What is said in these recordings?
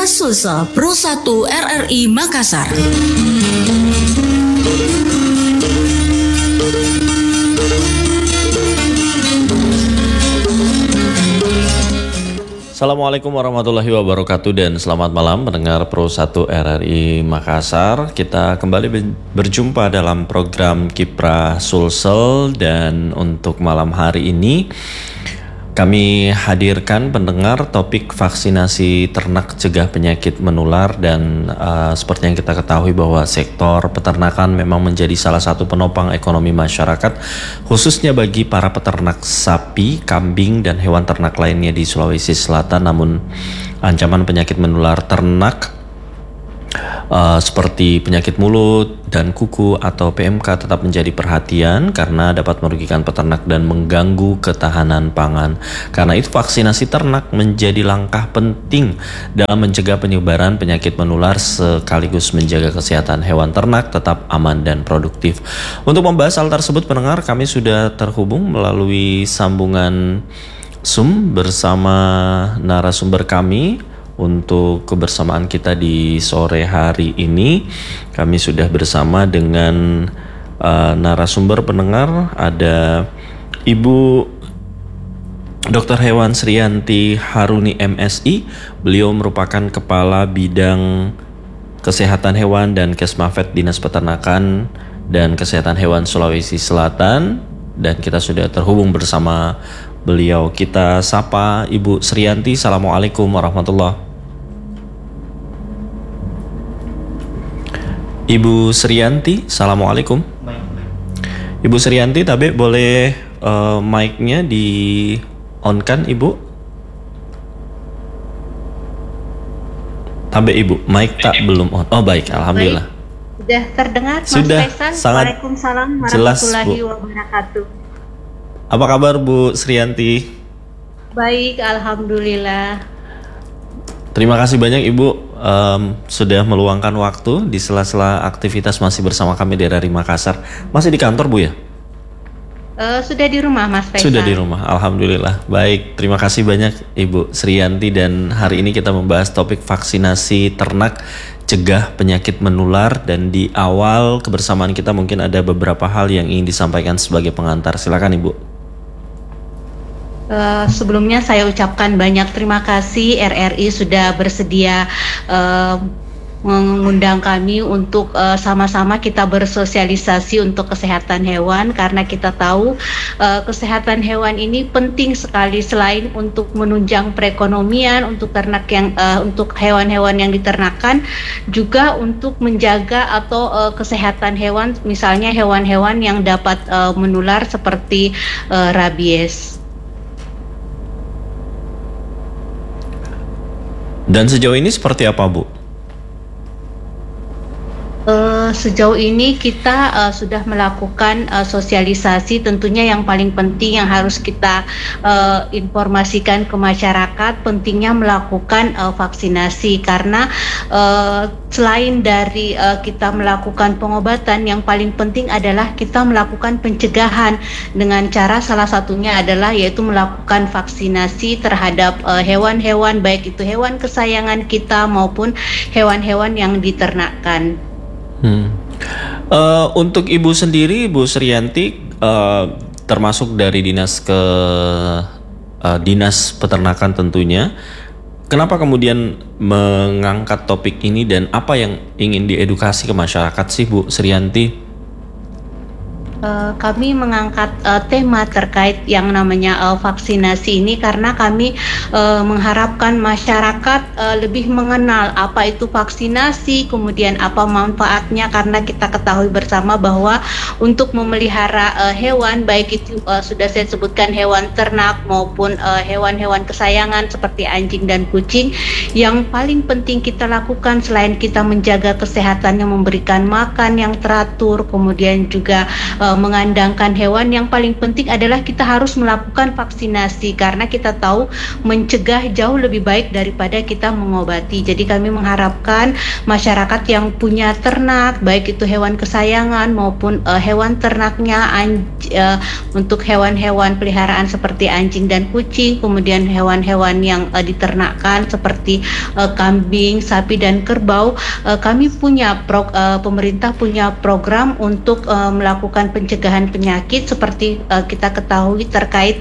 Kipra Sulsel Pro 1 RRI Makassar. Assalamualaikum warahmatullahi wabarakatuh dan selamat malam pendengar Pro 1 RRI Makassar. Kita kembali berjumpa dalam program Kipra Sulsel dan untuk malam hari ini kami hadirkan pendengar topik vaksinasi ternak cegah penyakit menular dan seperti yang kita ketahui bahwa sektor peternakan memang menjadi salah satu penopang ekonomi masyarakat khususnya bagi para peternak sapi, kambing dan hewan ternak lainnya di Sulawesi Selatan. Namun ancaman penyakit menular ternak seperti penyakit mulut dan kuku atau PMK tetap menjadi perhatian karena dapat merugikan peternak dan mengganggu ketahanan pangan. Karena itu vaksinasi ternak menjadi langkah penting dalam mencegah penyebaran penyakit menular sekaligus menjaga kesehatan hewan ternak tetap aman dan produktif. Untuk membahas hal tersebut pendengar, kami sudah terhubung melalui sambungan Zoom bersama narasumber kami. Untuk kebersamaan kita di sore hari ini, kami sudah bersama dengan narasumber pendengar. Ada Ibu Dr. Hewan Srianti Haruni MSI. Beliau merupakan Kepala Bidang Kesehatan Hewan dan Kesmafet Dinas Peternakan dan Kesehatan Hewan Sulawesi Selatan. Dan kita sudah terhubung bersama beliau. Kita sapa Ibu Srianti. Assalamualaikum warahmatullahi. Ibu Srianti, assalamualaikum. Ibu Srianti, tapi boleh mic-nya di on-kan Ibu? Tabe Ibu, mic tak belum on. Oh baik, alhamdulillah. Sudah terdengar Mas Sudah, Faisal? sangat Waalaikumsalam jelas, warahmatullahi Bu. wabarakatuh. Apa kabar Bu Srianti? Baik, alhamdulillah. Terima kasih banyak Ibu sudah meluangkan waktu di sela-sela aktivitas masih bersama kami di RRI Makassar. Masih di kantor Bu ya? Sudah di rumah Mas Faisal. Sudah di rumah, alhamdulillah. Baik, terima kasih banyak Ibu Srianti dan hari ini kita membahas topik vaksinasi ternak cegah penyakit menular dan di awal kebersamaan kita mungkin ada beberapa hal yang ingin disampaikan sebagai pengantar. Silakan Ibu. Sebelumnya saya ucapkan banyak terima kasih RRI sudah bersedia mengundang kami untuk sama-sama kita bersosialisasi untuk kesehatan hewan karena kita tahu kesehatan hewan ini penting sekali selain untuk menunjang perekonomian untuk ternak yang untuk hewan-hewan yang diternakan juga untuk menjaga atau kesehatan hewan misalnya hewan-hewan yang dapat menular seperti rabies. Dan sejauh ini seperti apa Bu? Sejauh ini kita sudah melakukan sosialisasi tentunya yang paling penting yang harus kita informasikan ke masyarakat pentingnya melakukan vaksinasi karena selain dari kita melakukan pengobatan yang paling penting adalah kita melakukan pencegahan dengan cara salah satunya adalah yaitu melakukan vaksinasi terhadap hewan-hewan baik itu hewan kesayangan kita maupun hewan-hewan yang diternakkan. Untuk Ibu sendiri, Ibu Srianti, termasuk dari dinas peternakan tentunya, kenapa kemudian mengangkat topik ini dan apa yang ingin diedukasi ke masyarakat sih Bu Srianti? Kami mengangkat tema terkait yang namanya vaksinasi ini karena kami mengharapkan masyarakat lebih mengenal apa itu vaksinasi, kemudian apa manfaatnya karena kita ketahui bersama bahwa untuk memelihara hewan baik itu sudah saya sebutkan hewan ternak maupun hewan-hewan kesayangan seperti anjing dan kucing yang paling penting kita lakukan selain kita menjaga kesehatannya memberikan makan yang teratur kemudian juga mengandangkan hewan, yang paling penting adalah kita harus melakukan vaksinasi karena kita tahu mencegah jauh lebih baik daripada kita mengobati. Jadi kami mengharapkan masyarakat yang punya ternak, baik itu hewan kesayangan maupun hewan ternaknya, untuk hewan-hewan peliharaan seperti anjing dan kucing, kemudian hewan-hewan yang diternakkan seperti kambing, sapi dan kerbau, kami punya pemerintah punya program untuk melakukan pencegahan penyakit seperti kita ketahui terkait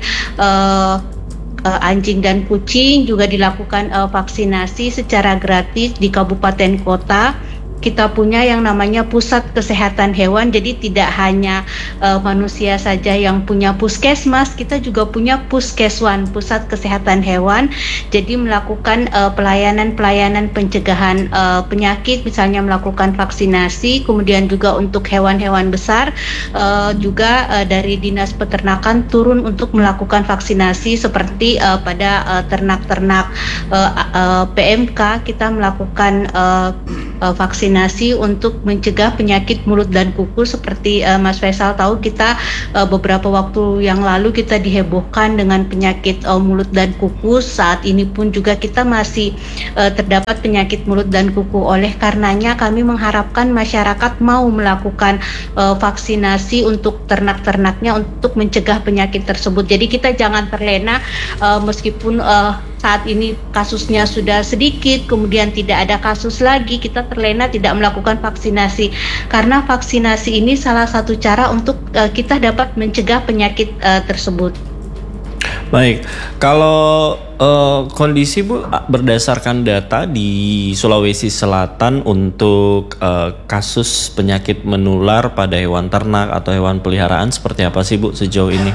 anjing dan kucing juga dilakukan vaksinasi secara gratis di kabupaten kota. Kita punya yang namanya pusat kesehatan hewan, jadi tidak hanya manusia saja yang punya puskesmas, kita juga punya puskeswan, pusat kesehatan hewan. Jadi melakukan pelayanan pencegahan penyakit, misalnya melakukan vaksinasi, kemudian juga untuk hewan-hewan besar juga dari Dinas Peternakan turun untuk melakukan vaksinasi seperti pada ternak-ternak PMK kita melakukan vaksinasi untuk mencegah penyakit mulut dan kuku. Seperti Mas Faisal tahu, kita beberapa waktu yang lalu kita dihebohkan dengan penyakit mulut dan kuku. Saat ini pun juga kita masih terdapat penyakit mulut dan kuku. Oleh karenanya kami mengharapkan masyarakat mau melakukan vaksinasi untuk ternak-ternaknya untuk mencegah penyakit tersebut. Jadi kita jangan terlena meskipun saat ini kasusnya sudah sedikit, kemudian tidak ada kasus lagi, kita terlena tidak melakukan vaksinasi. Karena vaksinasi ini salah satu cara untuk kita dapat mencegah penyakit tersebut. Baik, kalau kondisi Bu berdasarkan data di Sulawesi Selatan untuk kasus penyakit menular pada hewan ternak atau hewan peliharaan seperti apa sih Bu sejauh ini?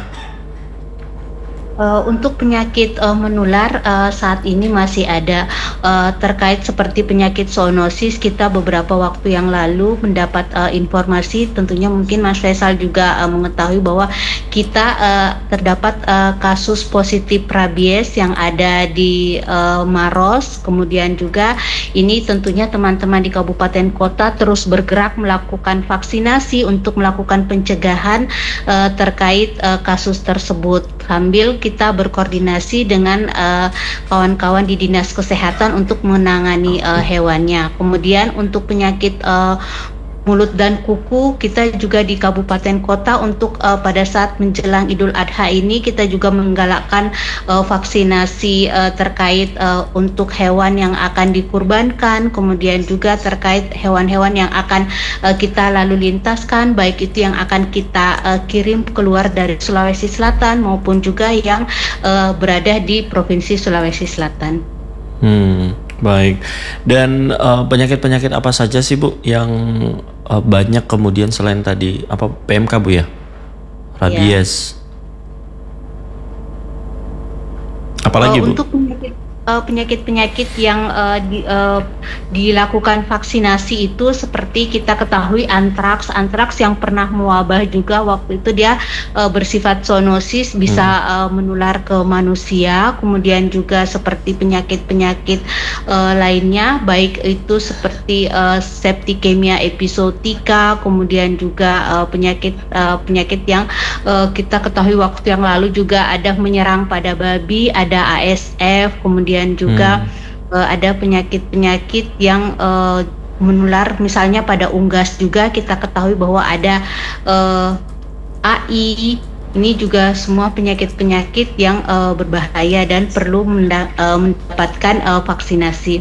Untuk penyakit menular saat ini masih ada terkait seperti penyakit zoonosis. Kita beberapa waktu yang lalu mendapat informasi, tentunya mungkin Mas Faisal juga mengetahui bahwa kita terdapat kasus positif rabies yang ada di Maros. Kemudian juga ini tentunya teman-teman di kabupaten kota terus bergerak melakukan vaksinasi untuk melakukan pencegahan terkait kasus tersebut, sambil kita berkoordinasi dengan kawan-kawan di Dinas Kesehatan untuk menangani hewannya. Kemudian untuk penyakit mulut dan kuku, kita juga di kabupaten kota untuk pada saat menjelang Idul Adha ini kita juga menggalakkan vaksinasi terkait untuk hewan yang akan dikurbankan, kemudian juga terkait hewan-hewan yang akan kita lalu lintaskan, baik itu yang akan kita kirim keluar dari Sulawesi Selatan maupun juga yang berada di Provinsi Sulawesi Selatan. Baik. Dan penyakit-penyakit apa saja sih Bu yang banyak kemudian selain tadi apa PMK Bu ya? Rabies. Ya. Apalagi Bu? Untuk penyakit-penyakit yang dilakukan vaksinasi itu seperti kita ketahui antraks yang pernah mewabah juga, waktu itu dia bersifat zoonosis, bisa menular ke manusia. Kemudian juga seperti penyakit-penyakit lainnya, baik itu seperti septicemia episodika, kemudian juga penyakit yang kita ketahui waktu yang lalu juga ada menyerang pada babi, ada ASF, kemudian juga ada penyakit-penyakit yang menular, misalnya pada unggas juga kita ketahui bahwa ada AI. Ini juga semua penyakit-penyakit yang berbahaya dan perlu mendapatkan vaksinasi.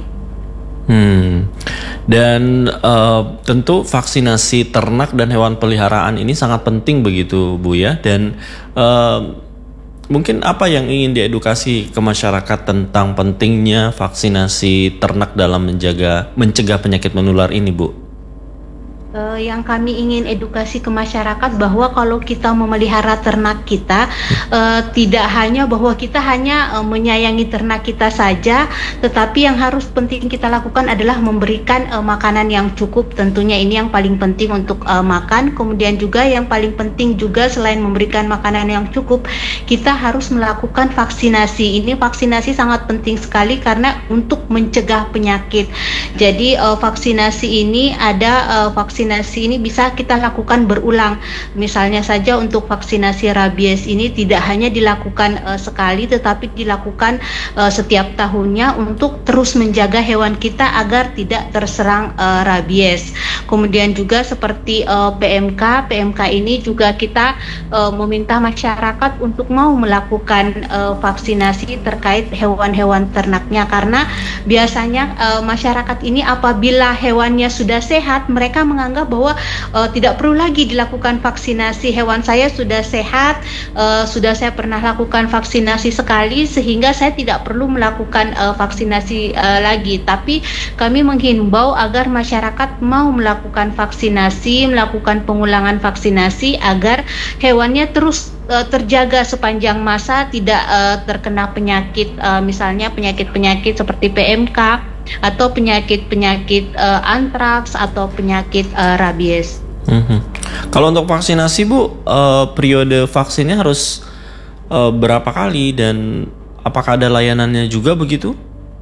Dan tentu vaksinasi ternak dan hewan peliharaan ini sangat penting begitu Bu ya. Dan mungkin apa yang ingin diedukasi ke masyarakat tentang pentingnya vaksinasi ternak dalam mencegah penyakit menular ini Bu? Yang kami ingin edukasi ke masyarakat bahwa kalau kita memelihara ternak kita, tidak hanya bahwa kita hanya menyayangi ternak kita saja, tetapi yang harus penting kita lakukan adalah memberikan makanan yang cukup. Tentunya ini yang paling penting untuk makan. Kemudian juga yang paling penting juga selain memberikan makanan yang cukup, kita harus melakukan vaksinasi. Ini vaksinasi sangat penting sekali karena untuk mencegah penyakit. Jadi vaksinasi ini ada vaksinasi vaksinasi ini bisa kita lakukan berulang. Misalnya saja untuk vaksinasi rabies ini tidak hanya dilakukan sekali, tetapi dilakukan setiap tahunnya untuk terus menjaga hewan kita agar tidak terserang rabies. Kemudian juga seperti PMK ini juga kita meminta masyarakat untuk mau melakukan vaksinasi terkait hewan-hewan ternaknya, karena biasanya masyarakat ini apabila hewannya sudah sehat, mereka menganggap bahwa tidak perlu lagi dilakukan vaksinasi. Hewan saya sudah sehat, sudah saya pernah lakukan vaksinasi sekali sehingga saya tidak perlu melakukan vaksinasi lagi. Tapi kami menghimbau agar masyarakat mau melakukan vaksinasi, melakukan pengulangan vaksinasi agar hewannya terus terjaga sepanjang masa, tidak terkena penyakit, misalnya penyakit-penyakit seperti PMK atau penyakit-penyakit antraks atau penyakit rabies. Kalau untuk vaksinasi Bu, periode vaksinnya harus berapa kali dan apakah ada layanannya juga begitu?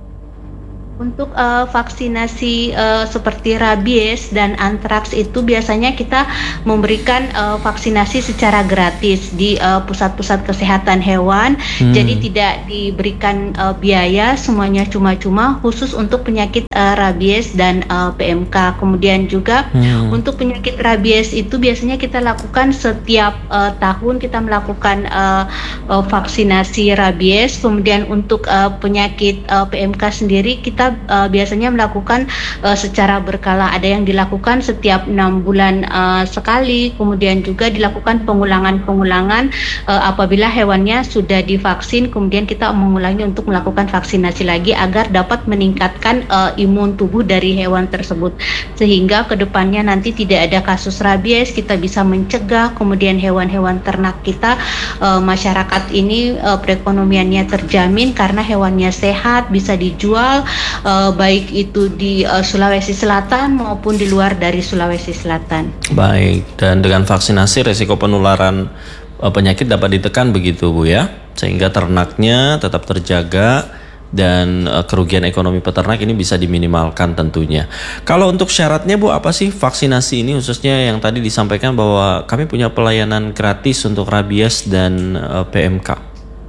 Untuk vaksinasi seperti rabies dan antraks itu biasanya kita memberikan vaksinasi secara gratis di pusat-pusat kesehatan hewan. Jadi tidak diberikan biaya, semuanya cuma-cuma khusus untuk penyakit rabies dan PMK. Kemudian juga untuk penyakit rabies itu biasanya kita lakukan setiap tahun kita melakukan vaksinasi rabies. Kemudian untuk penyakit PMK sendiri kita biasanya melakukan secara berkala. Ada yang dilakukan setiap 6 bulan sekali, kemudian juga dilakukan pengulangan-pengulangan apabila hewannya sudah divaksin, kemudian kita mengulangi untuk melakukan vaksinasi lagi agar dapat meningkatkan imun tubuh dari hewan tersebut, sehingga kedepannya nanti tidak ada kasus rabies, kita bisa mencegah, kemudian hewan-hewan ternak kita, masyarakat ini perekonomiannya terjamin karena hewannya sehat, bisa dijual baik itu di Sulawesi Selatan maupun di luar dari Sulawesi Selatan. Baik, dan dengan vaksinasi resiko penularan penyakit dapat ditekan begitu Bu ya, sehingga ternaknya tetap terjaga dan kerugian ekonomi peternak ini bisa diminimalkan tentunya. Kalau untuk syaratnya Bu, apa sih vaksinasi ini, khususnya yang tadi disampaikan bahwa kami punya pelayanan gratis untuk rabies dan PMK?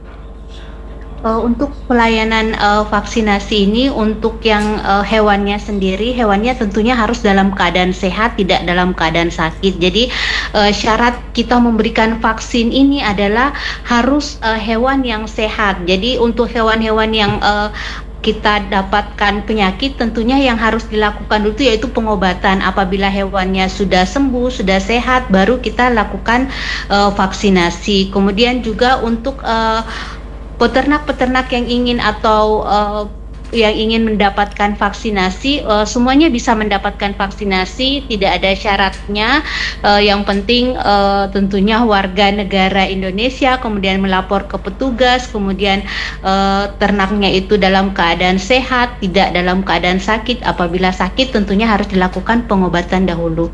Untuk pelayanan vaksinasi ini untuk yang hewannya sendiri, hewannya tentunya harus dalam keadaan sehat, tidak dalam keadaan sakit. Jadi syarat kita memberikan vaksin ini adalah harus hewan yang sehat. Jadi untuk hewan-hewan yang kita dapatkan penyakit, tentunya yang harus dilakukan dulu yaitu pengobatan. Apabila hewannya sudah sembuh, sudah sehat, baru kita lakukan vaksinasi. Kemudian juga untuk peternak-peternak yang ingin atau yang ingin mendapatkan vaksinasi, semuanya bisa mendapatkan vaksinasi, tidak ada syaratnya. Yang penting tentunya warga negara Indonesia, kemudian melapor ke petugas, kemudian ternaknya itu dalam keadaan sehat, tidak dalam keadaan sakit. Apabila sakit tentunya harus dilakukan pengobatan dahulu.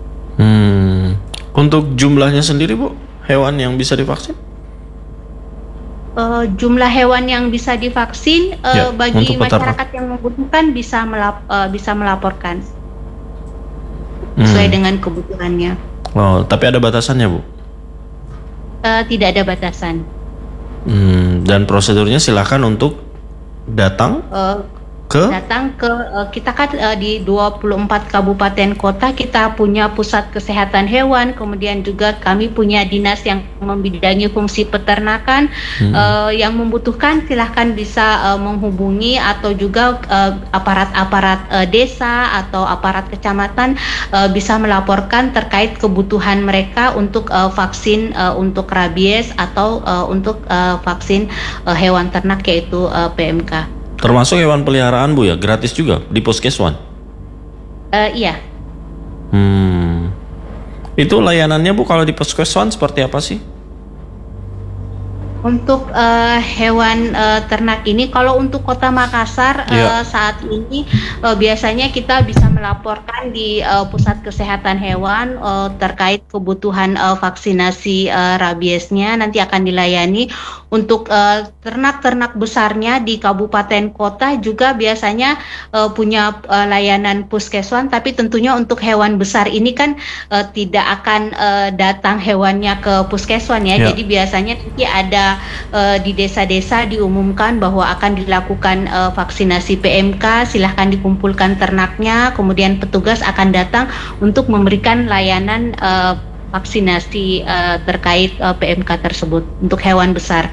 Untuk jumlahnya sendiri Bu, hewan yang bisa divaksin? Jumlah hewan yang bisa divaksin bagi masyarakat yang membutuhkan bisa melaporkan sesuai dengan kebutuhannya. Oh, tapi ada batasannya Bu? Tidak ada batasan. Dan prosedurnya silakan untuk datang ke kita kan di 24 kabupaten kota kita punya pusat kesehatan hewan, kemudian juga kami punya dinas yang membidangi fungsi peternakan. Yang membutuhkan silahkan bisa menghubungi, atau juga aparat-aparat desa atau aparat kecamatan bisa melaporkan terkait kebutuhan mereka untuk vaksin untuk rabies atau untuk vaksin hewan ternak yaitu PMK. Termasuk hewan peliharaan Bu ya, gratis juga di Puskeswan? Iya. Itu layanannya Bu kalau di Puskeswan seperti apa sih? Untuk hewan ternak ini, kalau untuk Kota Makassar saat ini biasanya kita bisa melaporkan di Pusat Kesehatan Hewan terkait kebutuhan vaksinasi rabiesnya, nanti akan dilayani. Untuk ternak-ternak besarnya di kabupaten kota juga biasanya punya layanan puskeswan, tapi tentunya untuk hewan besar ini kan tidak akan datang hewannya ke puskeswan ya. Jadi biasanya nanti ada di desa-desa diumumkan bahwa akan dilakukan vaksinasi PMK, silahkan dikumpulkan ternaknya, kemudian petugas akan datang untuk memberikan layanan vaksinasi terkait PMK tersebut untuk hewan besar.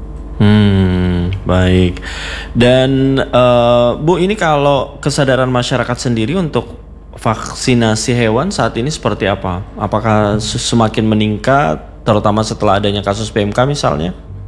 Baik. Dan Bu, ini kalau kesadaran masyarakat sendiri untuk vaksinasi hewan saat ini seperti apa? Apakah semakin meningkat, terutama setelah adanya kasus PMK misalnya?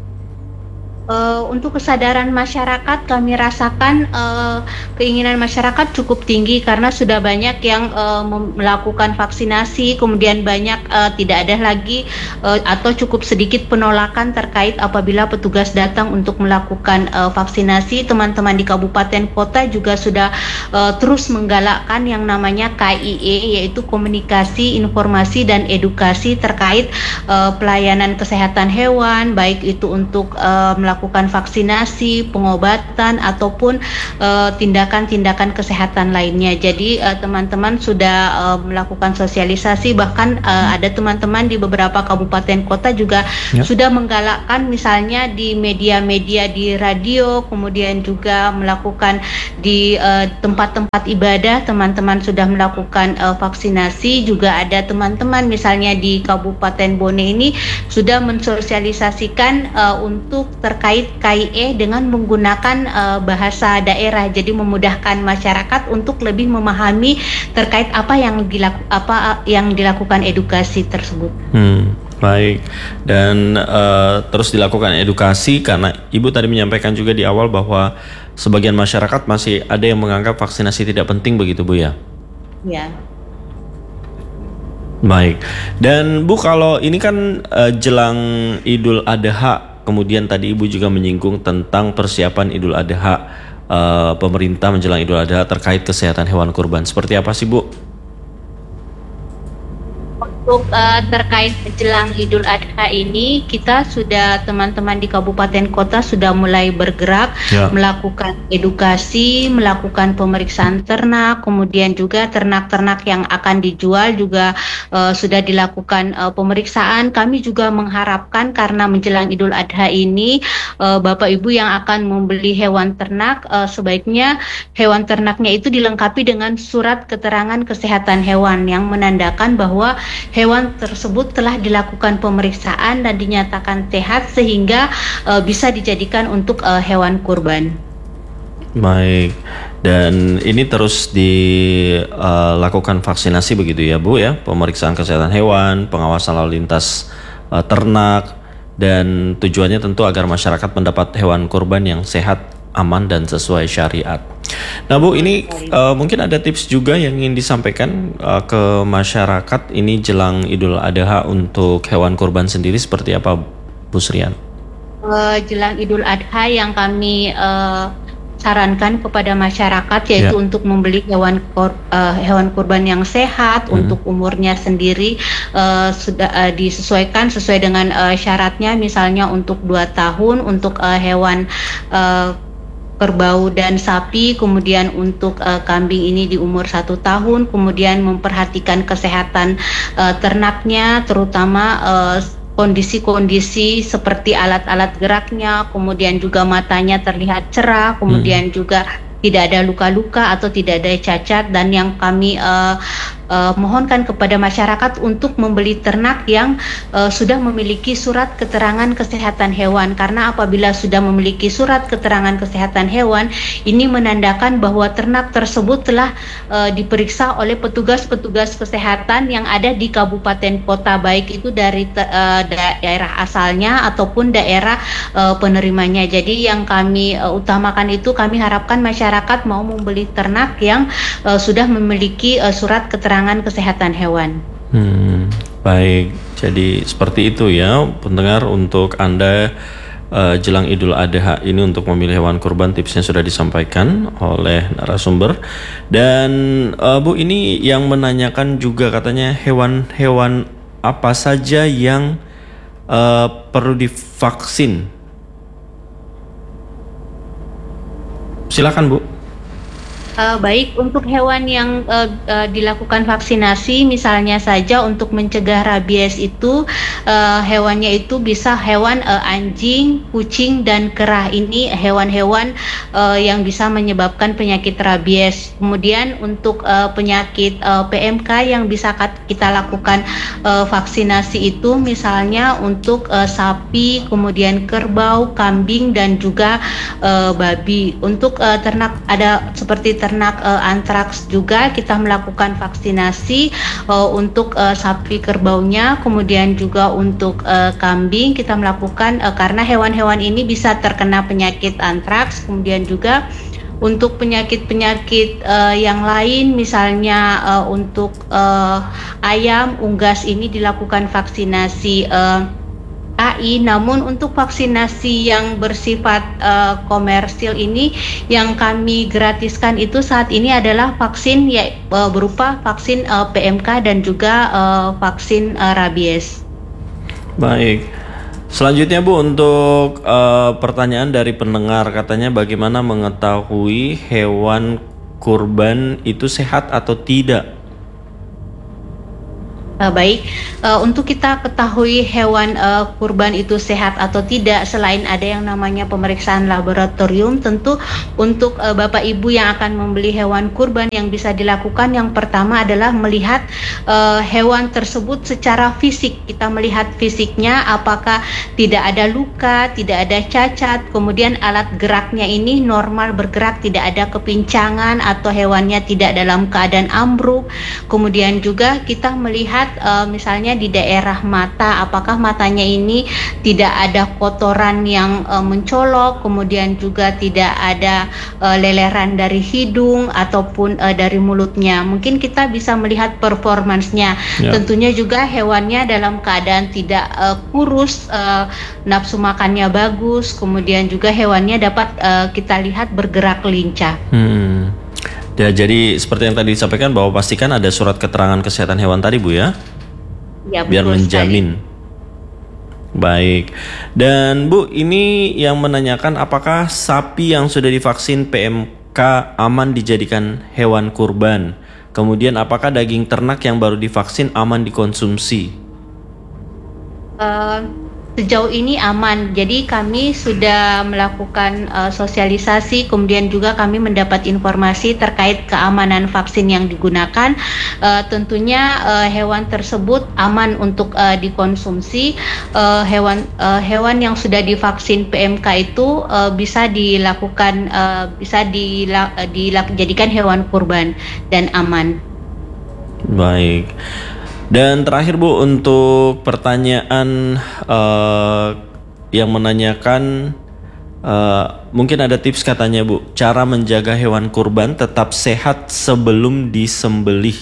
Untuk kesadaran masyarakat, kami rasakan keinginan masyarakat cukup tinggi karena sudah banyak yang melakukan vaksinasi, kemudian banyak tidak ada lagi atau cukup sedikit penolakan terkait apabila petugas datang untuk melakukan vaksinasi. Teman-teman di kabupaten kota juga sudah terus menggalakkan yang namanya KIE, yaitu komunikasi, informasi, dan edukasi terkait pelayanan kesehatan hewan, baik itu untuk melakukan vaksinasi, pengobatan, ataupun tindakan-tindakan kesehatan lainnya. Jadi teman-teman sudah melakukan sosialisasi, bahkan ada teman-teman di beberapa kabupaten kota juga sudah menggalakkan, misalnya di media-media di radio, kemudian juga melakukan di tempat-tempat ibadah, teman-teman sudah melakukan vaksinasi. Juga ada teman-teman misalnya di Kabupaten Bone ini sudah mensosialisasikan untuk terkait KIE dengan menggunakan bahasa daerah, jadi memudahkan masyarakat untuk lebih memahami terkait apa yang dilakukan edukasi tersebut. Baik. Dan terus dilakukan edukasi karena Ibu tadi menyampaikan juga di awal bahwa sebagian masyarakat masih ada yang menganggap vaksinasi tidak penting, begitu Bu ya? Ya. Baik. Dan Bu, kalau ini kan jelang Idul Adha, kemudian tadi Ibu juga menyinggung tentang persiapan Idul Adha, pemerintah menjelang Idul Adha terkait kesehatan hewan kurban. Seperti apa sih Bu? Untuk terkait menjelang Idul Adha ini, kita sudah, teman-teman di kabupaten kota sudah mulai bergerak melakukan edukasi, melakukan pemeriksaan ternak, kemudian juga ternak-ternak yang akan dijual juga sudah dilakukan pemeriksaan. Kami juga mengharapkan karena menjelang Idul Adha ini Bapak Ibu yang akan membeli hewan ternak, sebaiknya hewan ternaknya itu dilengkapi dengan surat keterangan kesehatan hewan yang menandakan bahwa hewan tersebut telah dilakukan pemeriksaan dan dinyatakan sehat sehingga bisa dijadikan untuk hewan kurban. Baik. Dan ini terus dilakukan vaksinasi begitu ya Bu ya, pemeriksaan kesehatan hewan, pengawasan lalu lintas ternak, dan tujuannya tentu agar masyarakat mendapat hewan kurban yang sehat, aman, dan sesuai syariat. Nah Bu, ini mungkin ada tips juga yang ingin disampaikan ke masyarakat ini jelang Idul Adha untuk hewan kurban sendiri, seperti apa Bu Srian? Jelang Idul Adha yang kami sarankan kepada masyarakat yaitu untuk membeli hewan kurban yang sehat, untuk umurnya sendiri sudah disesuaikan sesuai dengan syaratnya, misalnya untuk 2 tahun untuk hewan kerbau dan sapi, kemudian untuk kambing ini di umur 1 tahun, kemudian memperhatikan kesehatan ternaknya, terutama kondisi-kondisi seperti alat-alat geraknya, kemudian juga matanya terlihat cerah, kemudian juga tidak ada luka-luka atau tidak ada cacat. Dan yang kami mohonkan kepada masyarakat untuk membeli ternak yang sudah memiliki surat keterangan kesehatan hewan, karena apabila sudah memiliki surat keterangan kesehatan hewan, ini menandakan bahwa ternak tersebut telah diperiksa oleh petugas-petugas kesehatan yang ada di kabupaten kota, baik itu dari daerah asalnya ataupun daerah penerimanya. Jadi yang kami utamakan itu, kami harapkan masyarakat mau membeli ternak yang sudah memiliki surat keterangan kesehatan hewan. Baik, jadi seperti itu ya pendengar, untuk Anda jelang Idul Adha ini untuk memilih hewan kurban. Tipsnya sudah disampaikan oleh narasumber. Dan Bu, ini yang menanyakan juga katanya hewan-hewan apa saja yang perlu divaksin. Silakan Bu. Baik, untuk hewan yang dilakukan vaksinasi, misalnya saja untuk mencegah rabies itu, hewannya itu bisa hewan anjing, kucing, dan kera. Ini hewan-hewan yang bisa menyebabkan penyakit rabies. Kemudian untuk penyakit PMK yang bisa kita lakukan vaksinasi itu, misalnya untuk sapi, kemudian kerbau, kambing, dan juga babi. Untuk ternak ada seperti ternak antraks juga kita melakukan vaksinasi untuk sapi kerbaunya, kemudian juga untuk kambing kita melakukan karena hewan-hewan ini bisa terkena penyakit antraks. Kemudian juga untuk penyakit-penyakit yang lain, misalnya untuk ayam unggas ini dilakukan vaksinasi AI. Namun untuk vaksinasi yang bersifat komersil ini yang kami gratiskan itu saat ini adalah vaksin berupa vaksin PMK dan juga vaksin rabies. Baik. Selanjutnya Bu, untuk pertanyaan dari pendengar, katanya bagaimana mengetahui hewan kurban itu sehat atau tidak? Baik, untuk kita ketahui hewan kurban itu sehat atau tidak, selain ada yang namanya pemeriksaan laboratorium, tentu untuk Bapak Ibu yang akan membeli hewan kurban yang bisa dilakukan, yang pertama adalah melihat hewan tersebut secara fisik. Kita melihat fisiknya apakah tidak ada luka, tidak ada cacat, kemudian alat geraknya ini normal bergerak, tidak ada kepincangan atau hewannya tidak dalam keadaan ambruk. Kemudian juga kita melihat misalnya di daerah mata, apakah matanya ini tidak ada kotoran yang mencolok, kemudian juga tidak ada leleran dari hidung ataupun dari mulutnya. Mungkin kita bisa melihat performansnya. Tentunya juga hewannya dalam keadaan tidak kurus, nafsu makannya bagus, kemudian juga hewannya dapat kita lihat bergerak lincah. Ya, jadi seperti yang tadi disampaikan bahwa pastikan ada surat keterangan kesehatan hewan tadi Bu ya? Ya, biar menjamin. Baik. Dan Bu, ini yang menanyakan apakah sapi yang sudah divaksin PMK aman dijadikan hewan kurban? Kemudian apakah daging ternak yang baru divaksin aman dikonsumsi? Sejauh ini aman, jadi kami sudah melakukan sosialisasi, kemudian juga kami mendapat informasi terkait keamanan vaksin yang digunakan. Tentunya hewan tersebut aman untuk dikonsumsi. Hewan yang sudah divaksin PMK itu bisa dilakukan, dijadikan hewan kurban dan aman. Baik. Dan terakhir Bu, untuk pertanyaan yang menanyakan mungkin ada tips katanya Bu, cara menjaga hewan kurban tetap sehat sebelum disembelih.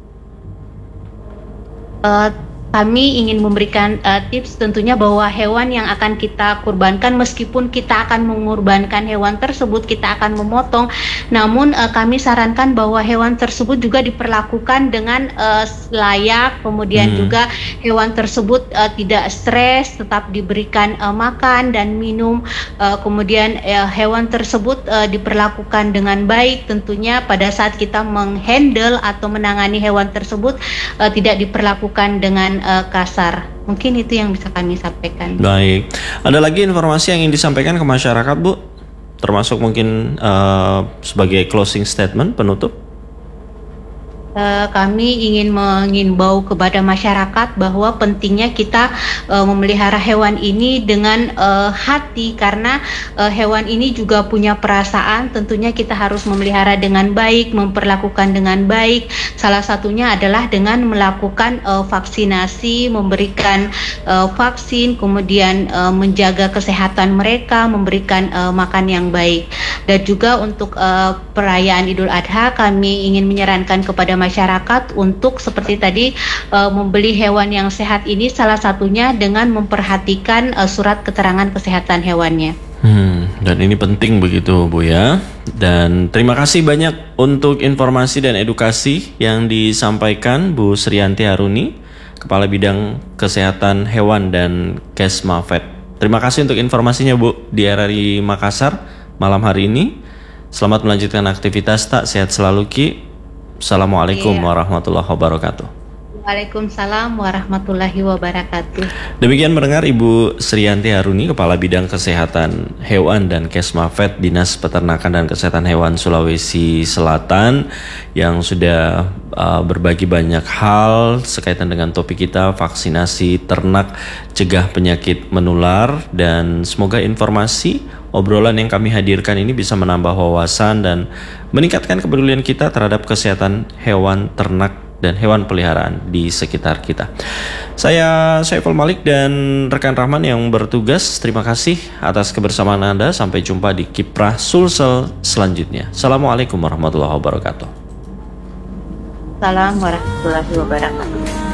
Kami ingin memberikan tips tentunya bahwa hewan yang akan kita kurbankan, meskipun kita akan mengorbankan hewan tersebut, kita akan memotong, namun kami sarankan bahwa hewan tersebut juga diperlakukan dengan layak, kemudian juga hewan tersebut tidak stres, tetap diberikan makan dan minum, kemudian hewan tersebut diperlakukan dengan baik. Tentunya pada saat kita menghandle atau menangani hewan tersebut tidak diperlakukan dengan kasar. Mungkin itu yang bisa kami sampaikan. Baik. Ada lagi informasi yang ingin disampaikan ke masyarakat Bu? Termasuk mungkin sebagai closing statement, penutup? Kami ingin mengimbau kepada masyarakat bahwa pentingnya kita memelihara hewan ini dengan hati, karena hewan ini juga punya perasaan. Tentunya kita harus memelihara dengan baik, memperlakukan dengan baik. Salah satunya adalah dengan melakukan vaksinasi, memberikan vaksin, kemudian menjaga kesehatan mereka, memberikan makan yang baik. Dan juga untuk perayaan Idul Adha, kami ingin menyarankan kepada masyarakat masyarakat untuk seperti tadi membeli hewan yang sehat ini salah satunya dengan memperhatikan surat keterangan kesehatan hewannya. Dan ini penting begitu Bu ya. Dan terima kasih banyak untuk informasi dan edukasi yang disampaikan Bu Srianti Haruni, Kepala Bidang Kesehatan Hewan dan Kesmafet. Terima kasih untuk informasinya Bu di RRI Makassar malam hari ini. Selamat melanjutkan aktivitas, tak sehat selalu Ki. Assalamualaikum warahmatullahi wabarakatuh. Waalaikumsalam warahmatullahi wabarakatuh. Demikian mendengar Ibu Srianti Haruni, Kepala Bidang Kesehatan Hewan dan Kesmafet Dinas Peternakan dan Kesehatan Hewan Sulawesi Selatan, yang sudah berbagi banyak hal sekaitan dengan topik kita, vaksinasi ternak cegah penyakit menular. Dan semoga informasi obrolan yang kami hadirkan ini bisa menambah wawasan dan meningkatkan kepedulian kita terhadap kesehatan hewan ternak dan hewan peliharaan di sekitar kita. Saya Saiful Malik dan rekan Rahman yang bertugas, terima kasih atas kebersamaan Anda. Sampai jumpa di Kiprah Sulsel selanjutnya. Assalamualaikum warahmatullahi wabarakatuh. Assalamualaikum warahmatullahi wabarakatuh.